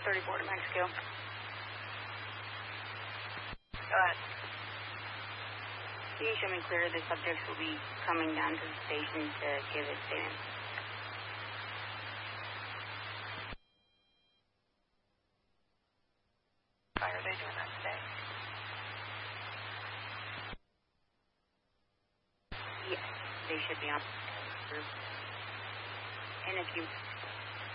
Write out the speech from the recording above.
34 to Mexico. Go ahead. Can you show me clear the subjects will be coming down to the station to give a statement? Why are they doing that today? Yes, they should be on. And if you